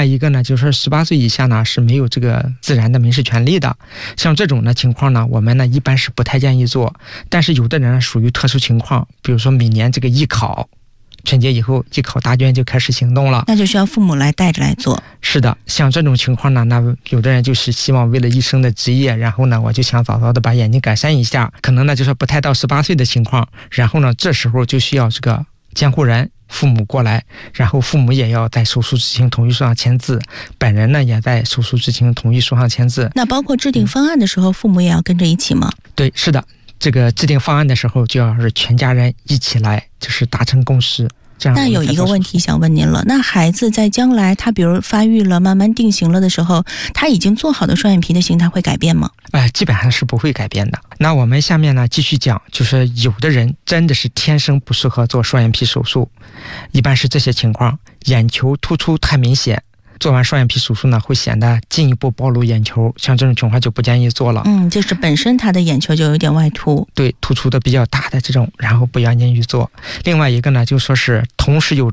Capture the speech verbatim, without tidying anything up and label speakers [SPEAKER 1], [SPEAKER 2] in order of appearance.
[SPEAKER 1] 外一个呢，就是说十八岁以下呢是没有这个自然的民事权利的。像这种的情况呢，我们呢一般是不太建议做。但是有的人属于特殊情况，比如说每年这个艺考，春节以后艺考答卷就开始行动了，
[SPEAKER 2] 那就需要父母来带着来做。
[SPEAKER 1] 是的，像这种情况呢，那有的人就是希望为了医生的职业，然后呢我就想早早的把眼睛改善一下，可能呢就是不太到十八岁的情况，然后呢这时候就需要这个监护人父母过来，然后父母也要在手术执行同意书上签字，本人呢也在手术执行同意书上签字。
[SPEAKER 2] 那包括制定方案的时候，父母也要跟着一起吗？
[SPEAKER 1] 对，是的，这个制定方案的时候就要是全家人一起来，就是达成共识。这样
[SPEAKER 2] 那有一个问题想问您了，那孩子在将来他比如发育了慢慢定型了的时候，他已经做好的双眼皮的形态会改变吗？
[SPEAKER 1] 哎，基本上是不会改变的。那我们下面呢继续讲，就是有的人真的是天生不适合做双眼皮手术，一般是这些情况：眼球突出太明显，做完双眼皮手术呢会显得进一步暴露眼球，像这种情况就不建议做了。
[SPEAKER 2] 嗯，就是本身他的眼球就有点外凸，
[SPEAKER 1] 对，突出的比较大的这种，然后不建议去做。另外一个呢就说是同时有